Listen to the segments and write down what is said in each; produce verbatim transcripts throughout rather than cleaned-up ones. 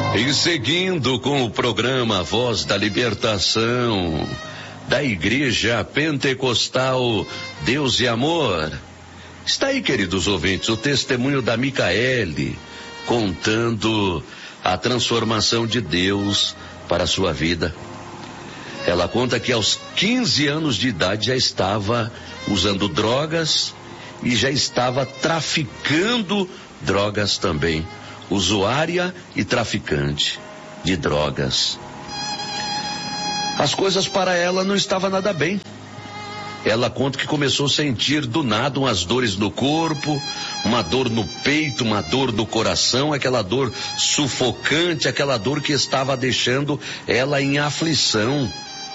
E seguindo com o programa Voz da Libertação, da Igreja Pentecostal Deus e Amor, está aí, queridos ouvintes, o testemunho da Micaele, contando a transformação de Deus para a sua vida. Ela conta que aos quinze anos de idade já estava usando drogas e já estava traficando drogas também. Usuária e traficante de drogas. As coisas para ela não estavam nada bem. Ela conta que começou a sentir do nada umas dores no corpo, uma dor no peito, uma dor no coração, aquela dor sufocante, aquela dor que estava deixando ela em aflição.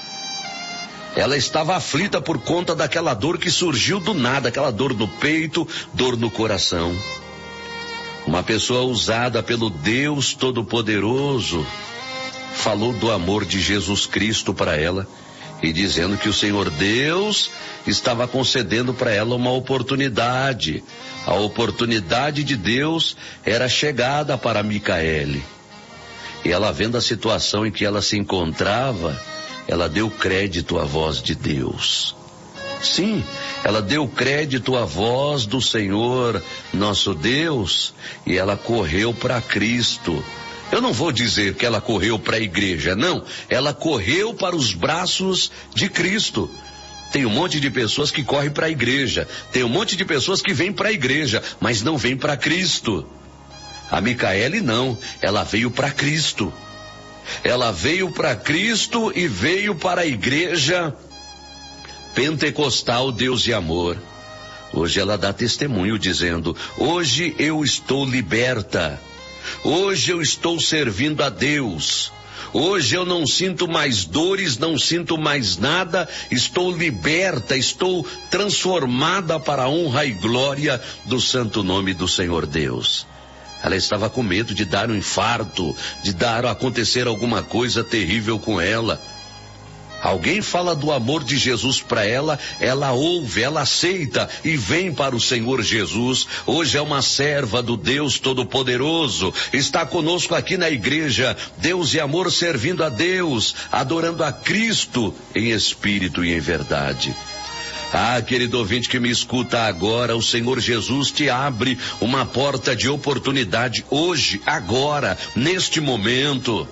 Ela estava aflita por conta daquela dor que surgiu do nada, aquela dor no peito, dor no coração. Uma pessoa usada pelo Deus Todo-Poderoso falou do amor de Jesus Cristo para ela e dizendo que o Senhor Deus estava concedendo para ela uma oportunidade. A oportunidade de Deus era chegada para Micaele. E ela, vendo a situação em que ela se encontrava, ela deu crédito à voz de Deus. Sim, ela deu crédito à voz do Senhor, nosso Deus, e ela correu para Cristo. Eu não vou dizer que ela correu para a igreja, não. Ela correu para os braços de Cristo. Tem um monte de pessoas que correm para a igreja, tem um monte de pessoas que vêm para a igreja, mas não vêm para Cristo. A Micaele não, ela veio para Cristo. Ela veio para Cristo e veio para a igreja Pentecostal Deus e Amor. Hoje ela dá testemunho dizendo: hoje eu estou liberta, hoje eu estou servindo a Deus, hoje eu não sinto mais dores, não sinto mais nada, estou liberta, estou transformada para a honra e glória do santo nome do Senhor Deus. Ela estava com medo de dar um infarto, de dar acontecer alguma coisa terrível com ela. Alguém fala do amor de Jesus para ela, ela ouve, ela aceita e vem para o Senhor Jesus. Hoje é uma serva do Deus Todo-Poderoso, está conosco aqui na igreja Deus e Amor, servindo a Deus, adorando a Cristo em espírito e em verdade. Ah, querido ouvinte que me escuta agora, o Senhor Jesus te abre uma porta de oportunidade hoje, agora, neste momento.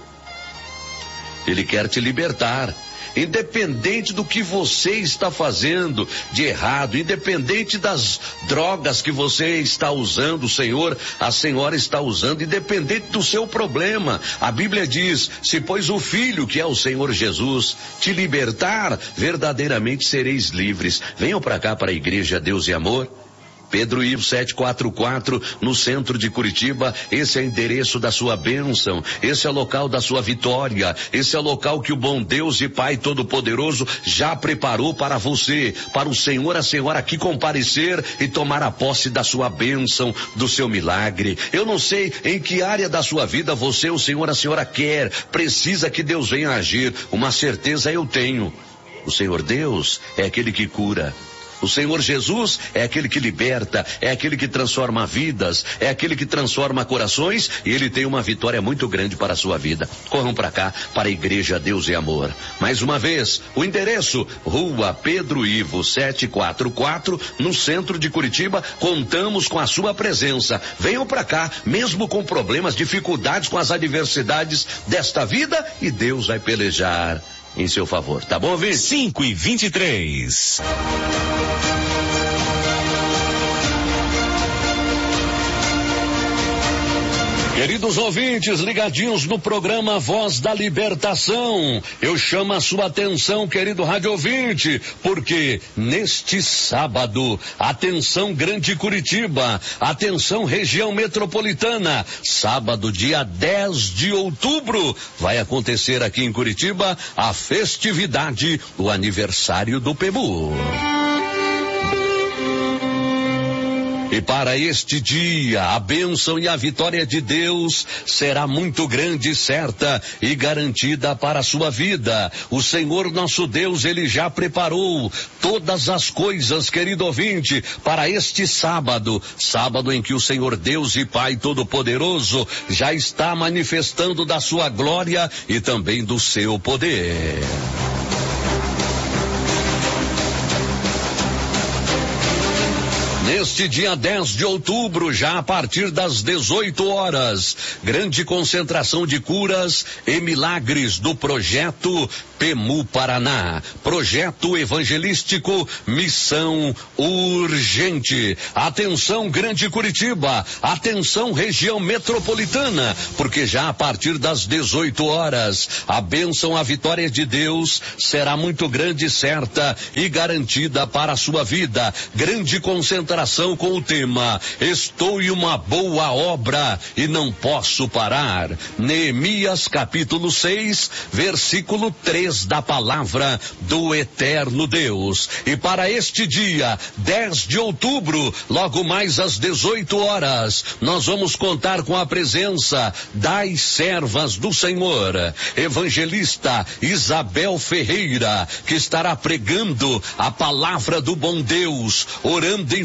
Ele quer te libertar. Independente do que você está fazendo de errado, independente das drogas que você está usando, o Senhor, a senhora está usando, independente do seu problema, a Bíblia diz: se pois o Filho, que é o Senhor Jesus, te libertar, verdadeiramente sereis livres. Venham para cá, para a igreja Deus e Amor. Pedro Ivo setecentos e quarenta e quatro, no centro de Curitiba. Esse é o endereço da sua bênção, esse é o local da sua vitória, esse é o local que o bom Deus e Pai Todo-Poderoso já preparou para você, para o Senhor, a senhora aqui comparecer e tomar a posse da sua bênção, do seu milagre. Eu não sei em que área da sua vida você, o Senhor, a senhora quer, precisa que Deus venha agir. Uma certeza eu tenho: o Senhor Deus é aquele que cura. O Senhor Jesus é aquele que liberta, é aquele que transforma vidas, é aquele que transforma corações, e Ele tem uma vitória muito grande para a sua vida. Corram para cá, para a igreja Deus e Amor. Mais uma vez, o endereço: Rua Pedro Ivo setecentos e quarenta e quatro, no centro de Curitiba. Contamos com a sua presença. Venham para cá, mesmo com problemas, dificuldades, com as adversidades desta vida, e Deus vai pelejar em seu favor. Tá bom, Vinte? cinco e vinte e três. Queridos ouvintes, ligadinhos no programa Voz da Libertação, eu chamo a sua atenção, querido rádio ouvinte, porque neste sábado, atenção Grande Curitiba, atenção região metropolitana, sábado, dia dez de outubro, vai acontecer aqui em Curitiba a festividade, o aniversário do P E B U. E E para este dia, a bênção e a vitória de Deus será muito grande, certa e garantida para a sua vida. O Senhor nosso Deus, Ele já preparou todas as coisas, querido ouvinte, para este sábado, sábado em que o Senhor Deus e Pai Todo-Poderoso já está manifestando da sua glória e também do seu poder. Neste dia dez de outubro, já a partir das dezoito horas, grande concentração de curas e milagres do projeto PEMU Paraná, projeto evangelístico Missão Urgente. Atenção, Grande Curitiba, atenção, região metropolitana, porque já a partir das dezoito horas, a bênção, a vitória de Deus será muito grande, certa e garantida para a sua vida. Grande concentração com o tema Estou em uma boa obra e não posso parar. Neemias capítulo seis, versículo três da palavra do eterno Deus. E para este dia, dez de outubro, logo mais às dezoito horas, nós vamos contar com a presença das servas do Senhor, evangelista Isabel Ferreira, que estará pregando a palavra do bom Deus, orando em